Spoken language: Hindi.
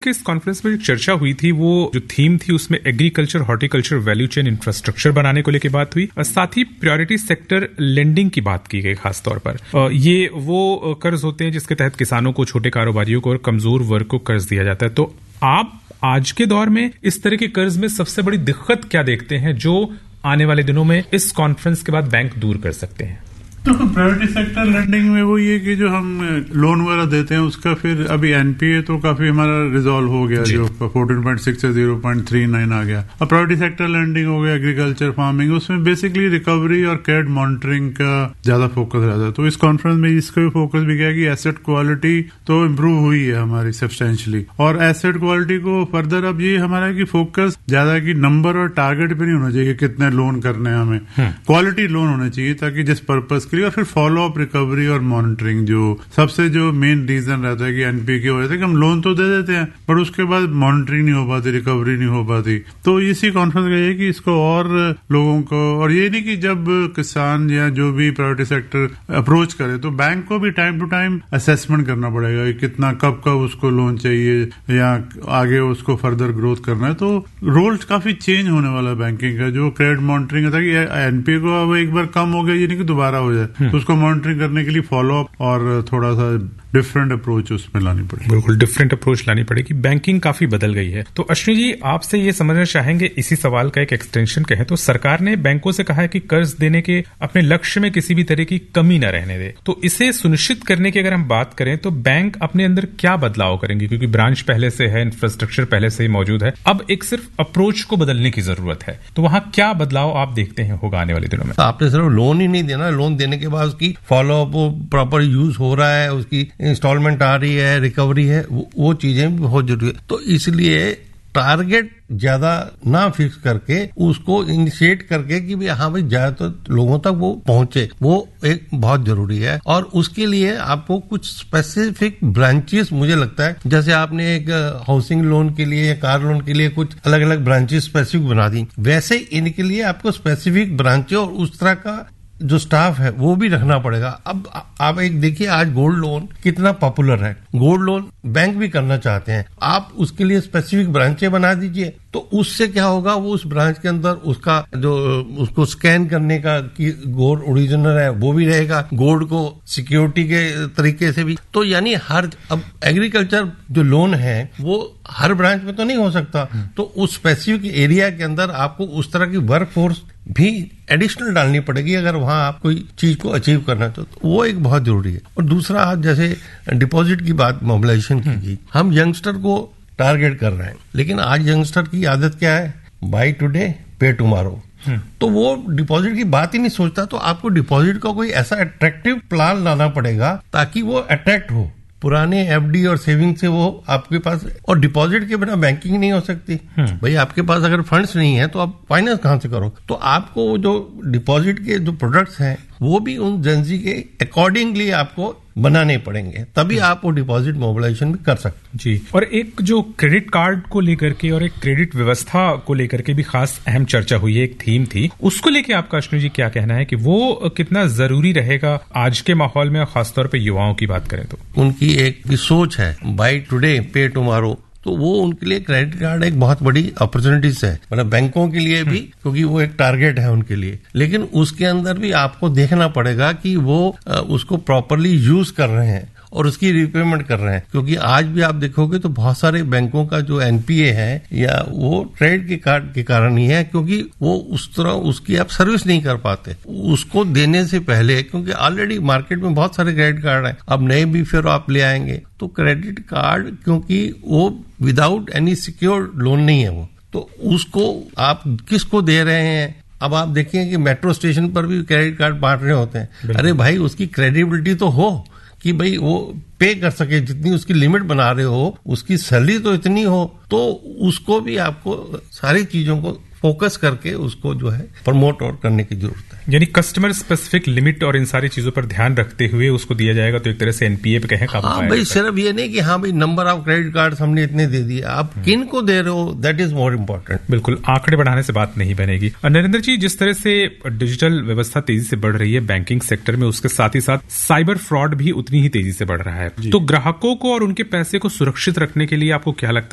के इस कॉन्फ्रेंस में चर्चा हुई थी, वो जो थीम थी उसमें agriculture, horticulture, value chain infrastructure बनाने को लेकर बात हुई। साथ ही प्रायोरिटी सेक्टर लेंडिंग की बात की गई खास तौर पर। ये वो कर्ज होते हैं जिसके तहत किसानों को, छोटे कारोबारियों को और कमजोर वर्ग को कर्ज दिया जाता है। तो आप आज के दौर में इस तरह के कर्ज में सबसे बड़ी दिक्कत क्या देखते हैं जो आने वाले दिनों में इस कॉन्फ्रेंस के बाद बैंक दूर कर सकते हैं? तो प्राइवेट सेक्टर लेंडिंग में वो ये कि जो हम लोन वगैरह देते हैं उसका फिर अभी एनपीए तो काफी हमारा रिजॉल्व हो गया, जो 14.6 से 0.39 आ गया। अब प्राइवेट सेक्टर लेंडिंग हो गया, एग्रीकल्चर, फार्मिंग, उसमें बेसिकली रिकवरी और क्रेडिट मॉनिटरिंग का ज्यादा फोकस रहता है। तो इस कॉन्फ्रेंस में इसका भी फोकस भी किया कि एसेट क्वालिटी तो इम्प्रूव हुई है हमारी सब्सटेंशियली, और एसेट क्वालिटी को फर्दर अब ये हमारा कि फोकस ज्यादा की नंबर और टारगेट पे नहीं होना चाहिए कितने लोन करने हैं हमें, क्वालिटी लोन होने चाहिए ताकि जिस पर्पज और फिर फॉलो अप, रिकवरी और मॉनिटरिंग, जो सबसे जो मेन रीजन रहता है कि एनपीए की वजह से कि हम लोन तो दे देते हैं पर उसके बाद मॉनिटरिंग नहीं हो पाती, रिकवरी नहीं हो पाती। तो इसी कॉन्फ्रेंस का ये कि इसको और लोगों को, और ये नहीं कि जब किसान या जो भी प्राइवेट सेक्टर अप्रोच करे तो बैंक को भी टाइम टू टाइम असेसमेंट करना पड़ेगा कि कितना कब उसको लोन चाहिए या आगे उसको फर्दर ग्रोथ करना है। तो रोल काफी चेंज होने वाला है बैंकिंग का, जो क्रेडिट मॉनिटरिंग था कि एनपीए को अब एक बार कम हो गया, ये नहीं कि दोबारा हो जाए, तो उसको मॉनिटरिंग करने के लिए फॉलो अप और थोड़ा सा डिफरेंट अप्रोच उसमें लानी पड़ेगी। बिल्कुल डिफरेंट अप्रोच लानी पड़ेगी। बैंकिंग काफी बदल गई है। तो अश्विनी जी, आपसे ये समझना चाहेंगे, इसी सवाल का एक एक्सटेंशन कहें तो सरकार ने बैंकों से कहा है कि कर्ज देने के अपने लक्ष्य में किसी भी तरह की कमी न रहने दे। तो इसे सुनिश्चित करने की अगर हम बात करें तो बैंक अपने अंदर क्या बदलाव करेंगे? क्योंकि ब्रांच पहले से है, इंफ्रास्ट्रक्चर पहले से ही मौजूद है, अब एक सिर्फ अप्रोच को बदलने की जरूरत है। तो वहां क्या बदलाव आप देखते हैं होगा आने वाले दिनों में? आपने सिर्फ लोन ही नहीं देना, लोन देने के बाद उसकी फॉलो अप, प्रॉपर यूज हो रहा है, उसकी इंस्टॉलमेंट आ रही है, रिकवरी है, वो चीजें भी बहुत जरूरी है। तो इसलिए टारगेट ज्यादा ना फिक्स करके उसको इनिशिएट करके कि भी हाँ भाई ज्यादा तो लोगों तक वो पहुंचे, वो एक बहुत जरूरी है। और उसके लिए आपको कुछ स्पेसिफिक ब्रांचेस, मुझे लगता है जैसे आपने एक हाउसिंग लोन के लिए या कार लोन के लिए कुछ अलग अलग ब्रांचेस स्पेसिफिक बना दी, वैसे इनके लिए आपको स्पेसिफिक ब्रांचें और उस तरह का जो स्टाफ है वो भी रखना पड़ेगा। अब आप एक देखिए, आज गोल्ड लोन कितना पॉपुलर है, गोल्ड लोन बैंक भी करना चाहते हैं, आप उसके लिए स्पेसिफिक ब्रांचें बना दीजिए। तो उससे क्या होगा, वो उस ब्रांच के अंदर उसका जो उसको स्कैन करने का कि गोल्ड ओरिजिनल है वो भी रहेगा, गोल्ड को सिक्योरिटी के तरीके से भी। तो यानी हर, अब एग्रीकल्चर जो लोन है वो हर ब्रांच में तो नहीं हो सकता, तो उस स्पेसिफिक एरिया के अंदर आपको उस तरह की वर्क फोर्स भी एडिशनल डालनी पड़ेगी अगर वहां आप कोई चीज को अचीव करना तो वो एक बहुत जरूरी है। और दूसरा, आज जैसे डिपॉजिट की बात, मोबिलाइजेशन की, हम यंगस्टर को टारगेट कर रहे हैं, लेकिन आज यंगस्टर की आदत क्या है, बाय टुडे पे टुमारो। तो वो डिपॉजिट की बात ही नहीं सोचता। तो आपको डिपॉजिट का कोई ऐसा अट्रैक्टिव प्लान लाना पड़ेगा ताकि वो अट्रैक्ट हो। पुराने एफडी और सेविंग से वो आपके पास, और डिपॉजिट के बिना बैंकिंग नहीं हो सकती। भाई आपके पास अगर फंड्स नहीं है तो आप फाइनेंस कहां से करो? तो आपको जो डिपॉजिट के जो प्रोडक्ट्स हैं वो भी उन जेंजी के अकॉर्डिंगली आपको बनाने पड़ेंगे, तभी आप वो डिपॉजिट मोबिलाइजेशन भी कर सकते जी। और एक जो क्रेडिट कार्ड को लेकर के और एक क्रेडिट व्यवस्था को लेकर के भी खास अहम चर्चा हुई है, एक थीम थी, उसको लेके आपका अश्विनी जी क्या कहना है कि वो कितना जरूरी रहेगा आज के माहौल में, खासतौर पे युवाओं की बात करें तो? उनकी एक सोच है बाय टुडे पे टुमारो, तो वो उनके लिए क्रेडिट कार्ड एक बहुत बड़ी अपॉर्चुनिटीज है, मतलब बैंकों के लिए भी, क्योंकि वो एक टारगेट है उनके लिए। लेकिन उसके अंदर भी आपको देखना पड़ेगा कि वो उसको प्रॉपरली यूज कर रहे हैं और उसकी रिपेमेंट कर रहे हैं। क्योंकि आज भी आप देखोगे तो बहुत सारे बैंकों का जो एनपीए है या वो क्रेडिट के कार्ड के कारण ही है, क्योंकि वो उस तरह उसकी आप सर्विस नहीं कर पाते उसको देने से पहले, क्योंकि ऑलरेडी मार्केट में बहुत सारे क्रेडिट कार्ड हैं, अब नए भी फिर आप ले आएंगे। तो क्रेडिट कार्ड, क्योंकि वो विदाउट एनी सिक्योर लोन नहीं है, वो तो उसको आप किसको दे रहे हैं? अब आप देखिए कि मेट्रो स्टेशन पर भी क्रेडिट कार्ड बांट रहे होते हैं। अरे भाई, उसकी क्रेडिबिलिटी तो हो कि भाई वो पे कर सके, जितनी उसकी लिमिट बना रहे हो, उसकी सैलरी तो इतनी हो, तो उसको भी आपको सारी चीजों को फोकस करके उसको जो है प्रमोट और करने की जरूरत है। यानी कस्टमर स्पेसिफिक लिमिट और इन सारी चीजों पर ध्यान रखते हुए उसको दिया जाएगा, तो एक तरह से एनपीए पे कहें काबू पाएगा। भाई सिर्फ ये नहीं कि हाँ भाई नंबर ऑफ क्रेडिट कार्ड हमने इतने दे दिए, आप किन को दे रहे हो, दैट इज मोर इम्पोर्टेंट। बिल्कुल, आंकड़े बढ़ाने से बात नहीं बनेगी। नरेंद्र जी, जिस तरह से डिजिटल व्यवस्था तेजी से बढ़ रही है बैंकिंग सेक्टर में, उसके साथ ही साथ साइबर फ्रॉड भी उतनी ही तेजी से बढ़ रहा है, तो ग्राहकों को और उनके पैसे को सुरक्षित रखने के लिए आपको क्या लगता है